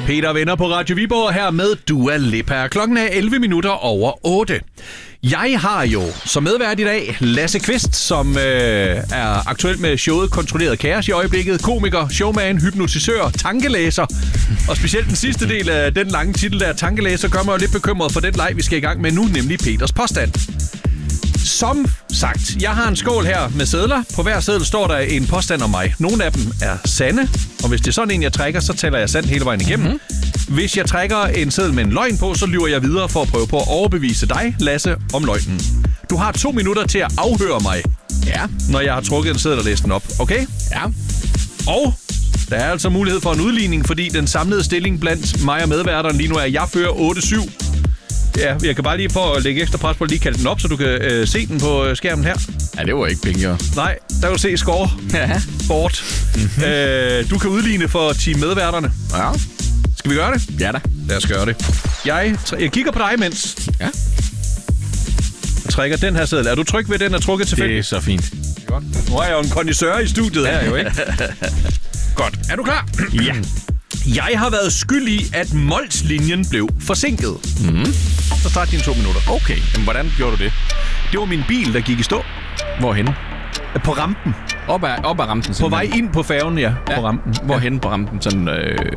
Peter Venner på Radio Viborg her med Dua Lipa. Klokken er 11 minutter over 8. Jeg har jo som medvært i dag Lasse Kvist, som er aktuel med showet Kontrolleret Kaos i øjeblikket. Komiker, showman, hypnotisør, tankelæser. Og specielt den sidste del af den lange titel der, tankelæser, gør mig jo lidt bekymret for den leg, vi skal i gang med nu, nemlig Peters påstand. Som sagt, jeg har en skål her med sedler. På hver seddel står der en påstand om mig. Nogle af dem er sande, og hvis det er sådan en, jeg trækker, så tæller jeg sandt hele vejen igennem. Hvis jeg trækker en seddel med en løgn på, så lyver jeg videre for at prøve på at overbevise dig, Lasse, om løgnen. Du har 2 minutter til at afhøre mig, når jeg har trukket en seddel og læst den op. Okay? Ja. Og der er altså mulighed for en udligning, fordi den samlede stilling blandt mig og medværteren lige nu er, jeg fører 8-7. Ja, jeg kan bare lige for at lægge ekstra pres på at lige kalde den op, så du kan se den på skærmen her. Ja, det var ikke penge, jo. Nej, der kan du se score. Bort. Du kan udligne for team medværterne. Ja. Skal vi gøre det? Ja da. Lad os gøre det. Jeg kigger på dig imens. Ja. Jeg trækker den her seddel. Er du tryg ved, den er trukket tilfældigt? Det er så fint. Godt. Nu er jeg jo en kondisør i studiet her, jo ikke? Godt. Er du klar? Ja. Jeg har været skyld i, at Mols-linjen blev forsinket. Så start dine 2 minutter. Okay. Men hvordan gjorde du det? Det var min bil, der gik i stå. Hvorhenne? På rampen. Op ad rampen, simpelthen. På vej ind på færgen, ja. På rampen. Hvorhenne på rampen? Sådan,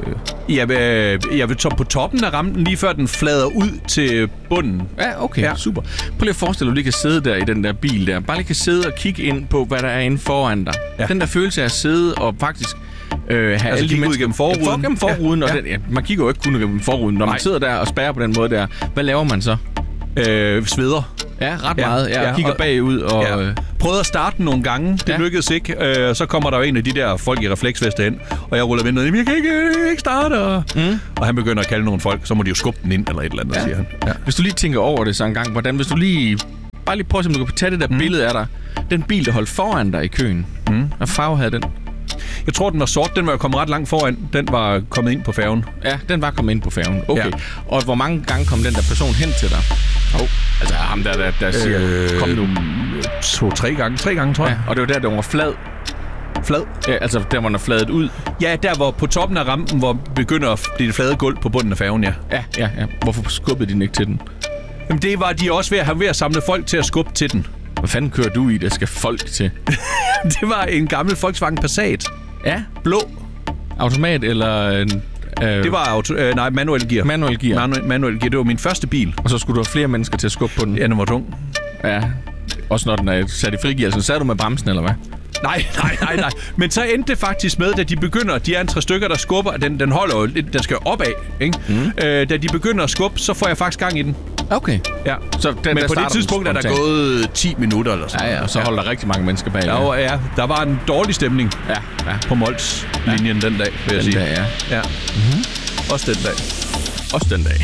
Jeg vil på toppen af rampen, lige før den flader ud til bunden. Ja, okay. Ja. Super. Prøv lige at forestille dig, at du lige kan sidde der i den der bil der. Bare lige kan sidde og kigge ind på, hvad der er inde foran dig. Ja. Den der følelse af at sidde og faktisk have alle de mennesker gennem forruden. Gennem forruden. Ja. Og den, man kigger jo ikke kun gennem forruden. Når man sidder der og spærrer på den måde der, hvad laver man så? Sveder. Ja, ret meget. Jeg kigger bagud og... Prøvede at starte den nogle gange. Det lykkedes ikke. Så kommer der jo en af de der folk i refleksveste hen, og jeg ruller vinduet. Jeg kan ikke starte. Og han begynder at kalde nogle folk, så må de jo skubbe den ind eller et eller andet, siger han. Ja. Hvis du lige tænker over det så en gang, hvordan... Hvis du lige... Bare lige prøv at se, om du kan tage det der billede af dig. Den bil, der holdt foran dig i køen. Hvad farve havde den? Jeg tror, den var sort. Den var kommet ret langt foran. Den var kommet ind på færgen. Ja, den var kommet ind på færgen. Okay. Ja. Og hvor mange gange kom den der person hen til dig? Altså ham der siger, kom nu... 2-3 gange. 3 gange, tror jeg. Ja, og det var der var flad. Flad? Ja, altså der, hvor den er fladet ud. Ja, der hvor på toppen af rampen, hvor begynder at blive det flade gulv på bunden af færgen, ja. Ja. Hvorfor skubbede de ikke til den? Jamen, det var de også ved at samle folk til at skubbe til den. Hvad fanden kører du i, der skal folk til? Det var en gammel Volkswagen Passat. Ja? Blå. Automat eller... Det var manuel gear. Manuel gear. Manuel gear. Det var min første bil. Og så skulle du have flere mennesker til at skubbe på den? Ja, den var tung. Ja. Også når den er sat i frigear. Så sad du med bremsen, eller hvad? Nej. Men så endte det faktisk med, da de begynder... De er en 3 stykker, der skubber. Den holder jo... Den skal jo opad, ikke? Da de begynder at skubbe, så får jeg faktisk gang i den. Okay. Ja. Så den, men på det tidspunkt er der gået 10 minutter eller sådan. Ja, og så holder der rigtig mange mennesker bag. Ja, der var en dårlig stemning på Mols-linjen den dag, vil jeg sige. Den dag, ja. Også den dag. Også den dag.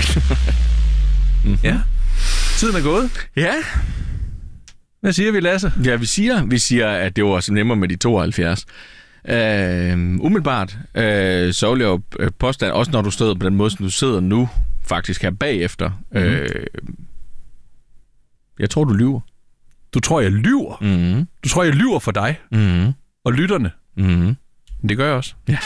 Ja. Tiden er gået. Ja. Hvad siger vi, Lasse? Ja, vi siger, at det var så nemmere med de 72. Umiddelbart, så vil jeg jo påstande, også når du stod på den måde, som du sidder nu, faktisk her bagefter. Jeg tror, du lyver. Du tror, jeg lyver? Du tror, jeg lyver for dig? Og lytterne? Det gør jeg også. Ja.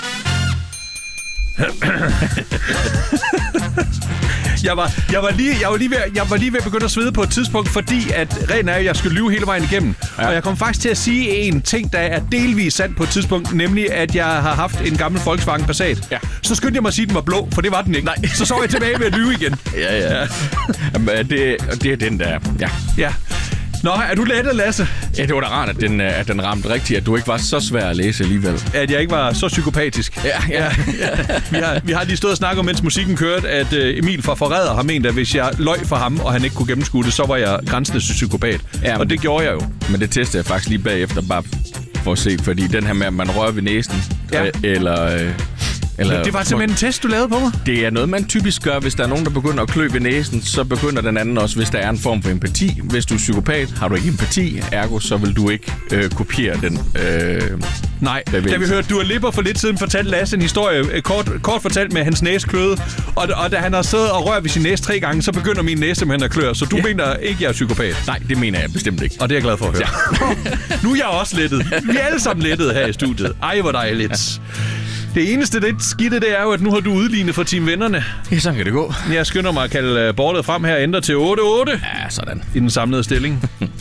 Jeg var lige ved at begynde at svede på et tidspunkt, fordi at reglen er, at jeg skulle lyve hele vejen igennem. Ja. Og jeg kom faktisk til at sige en ting, der er delvis sandt på et tidspunkt, nemlig at jeg har haft en gammel Volkswagen Passat. Ja. Så skyndte jeg mig at sige, at den var blå, for det var den ikke. Nej. Så jeg tilbage ved at lyve igen. Ja. Jamen, det er den der. Ja. Nå, er du lettet, Lasse? Ja, det var da rart, at den ramte rigtigt, at du ikke var så svær at læse alligevel. At jeg ikke var så psykopatisk. Ja. Vi har lige stået og snakket om, mens musikken kørte, at Emil fra Forræder har ment, at hvis jeg løj for ham, og han ikke kunne gennemskue det, så var jeg grænsende psykopat. Ja, og det gjorde jeg jo. Men det testede jeg faktisk lige bagefter, bare for at se, fordi den her med, at man rører ved næsen, eller det var simpelthen en test, du lavede på mig? Det er noget, man typisk gør, hvis der er nogen, der begynder at klø ved næsen, så begynder den anden også, hvis der er en form for empati. Hvis du er psykopat, har du ikke empati, ergo så vil du ikke kopiere den. Nej, da vi hørte Dua Lipa for lidt siden, fortalte Lasse en historie, kort fortalt med hans næse kløede, og da han har siddet og rørt ved sin næse 3 gange, så begynder min næse simpelthen at klø, så du mener ikke, jeg er psykopat? Nej, det mener jeg bestemt ikke. Og det er jeg glad for at høre. Ja. Nu er jeg også lettet. Vi er alle sammen lettet her i studiet. Ej, hvor dejligt. Det eneste, det skidte, det er jo, at nu har du udlignet for Team Vennerne. Ja, så kan det gå. Jeg skynder mig at kalde bordet frem her og ændre til 8-8. Ja, sådan. I den samlede stilling.